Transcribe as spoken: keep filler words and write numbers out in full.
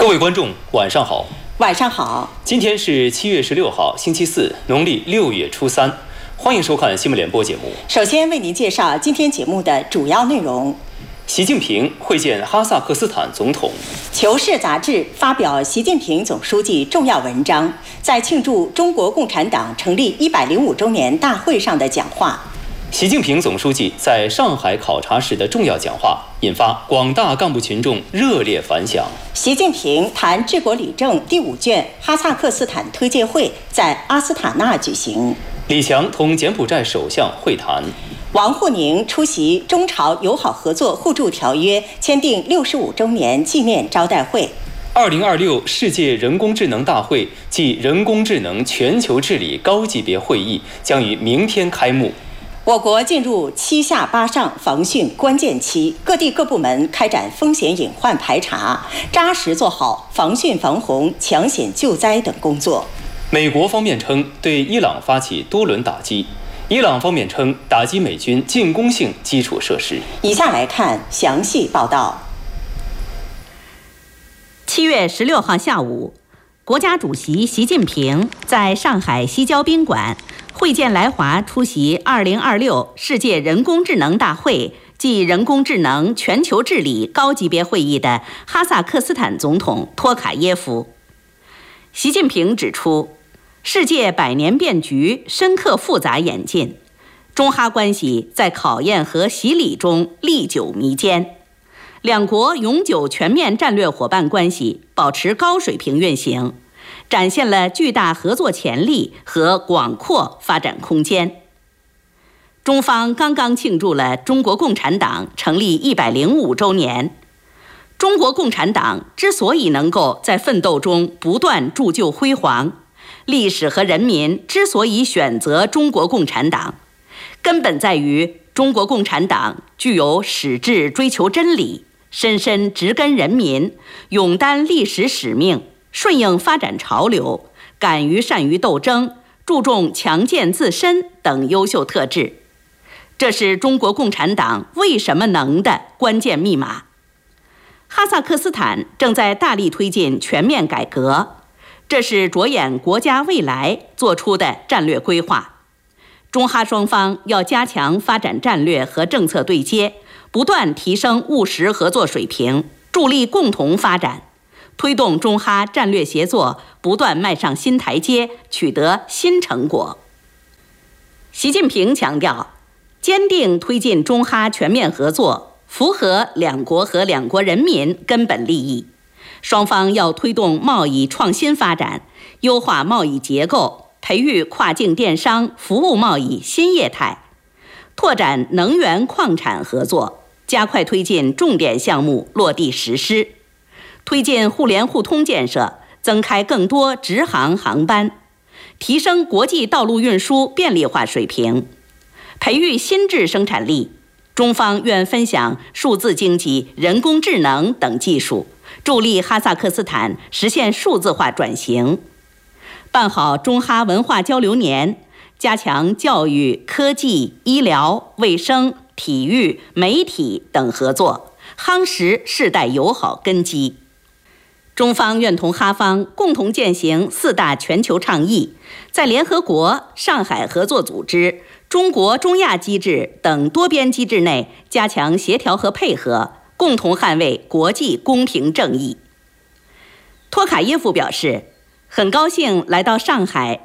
各位观众，晚上好。 晚上好。 今天是七月十六号，星期四，农历六月初三。欢迎收看新闻联播节目。 首先为您介绍今天节目的主要内容。 习近平会见哈萨克斯坦总统。 《求是》杂志发表习近平总书记重要文章，在庆祝中国共产党成立一百零五周年大会上的讲话。 习近平总书记在上海考察时的重要讲话，引发广大干部群众热烈反响。 习近平谈治国理政第五卷哈萨克斯坦推介会在阿斯塔纳举行。 李强同柬埔寨首相会谈。 王沪宁出席中朝友好合作互助条约签订六十五周年纪念招待会。 二零二六世界人工智能大会暨人工智能全球治理高级别会议将于明天开幕。 我国进入七下八上防汛关键期，各地各部门开展风险隐患排查，扎实做好防汛防洪、抢险救灾等工作。 美国方面称对伊朗发起多轮打击，伊朗方面称打击美军进攻性基础设施。 以下来看详细报道。 七月十六号下午，国家主席习近平在上海西郊宾馆会见来华出席二零二六世界人工智能大会暨人工智能全球治理高级别会议的哈萨克斯坦总统托卡耶夫。习近平指出，世界百年变局深刻复杂演进，中哈关系在考验和洗礼中历久弥坚，两国永久全面战略伙伴关系保持高水平运行，展现了巨大合作潜力和广阔发展空间。中方刚刚庆祝了中国共产党成立一百零五周年。中国共产党之所以能够在奋斗中不断铸就辉煌，历史和人民之所以选择中国共产党，根本在于中国共产党具有矢志追求真理、深深植根人民、勇担历史使命、顺应发展潮流、敢于善于斗争、注重强健自身等优秀特质。这是中国共产党为什么能的关键密码。哈萨克斯坦正在大力推进全面改革，这是着眼国家未来做出的战略规划。中哈双方要加强发展战略和政策对接，不断提升务实合作水平，助力共同发展，推动中哈战略协作不断迈上新台阶，取得新成果。习近平强调，坚定推进中哈全面合作，符合两国和两国人民根本利益。双方要推动贸易创新发展，优化贸易结构，培育跨境电商、服务贸易新业态，拓展能源矿产合作，加快推进重点项目落地实施，推进互联互通建设，增开更多直航航班，提升国际道路运输便利化水平，培育新质生产力。中方愿分享数字经济、人工智能等技术，助力哈萨克斯坦实现数字化转型，办好中哈文化交流年，加强教育、科技、医疗、卫生、体育、媒体等合作，夯实世代友好根基。中方愿同哈方共同践行四大全球倡议，在联合国、上海合作组织、中国中亚机制等多边机制内加强协调和配合，共同捍卫国际公平正义。托卡耶夫表示，很高兴来到上海